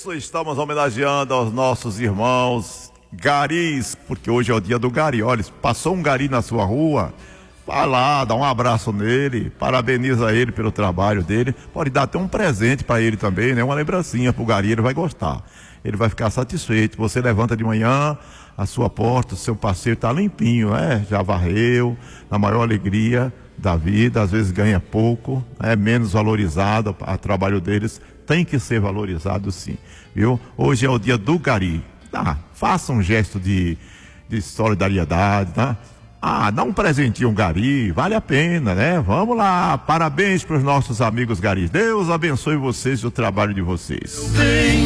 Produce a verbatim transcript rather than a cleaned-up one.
Isso, estamos homenageando aos nossos irmãos garis, porque hoje é o dia do gari. Olha, passou um gari na sua rua, vai lá, dá um abraço nele, parabeniza ele pelo trabalho dele, pode dar até um presente para ele também, né? Uma lembrancinha pro gari, ele vai gostar, ele vai ficar satisfeito. Você levanta de manhã, a sua porta, o seu passeio está limpinho, né? Já varreu, na maior alegria da vida, às vezes ganha pouco, é menos valorizado, o trabalho deles tem que ser valorizado sim, viu? Hoje é o dia do gari, tá? Faça um gesto de, de solidariedade, tá? Ah, dá um presentinho um gari, vale a pena, né? Vamos lá, parabéns para os nossos amigos garis, Deus abençoe vocês e o trabalho de vocês.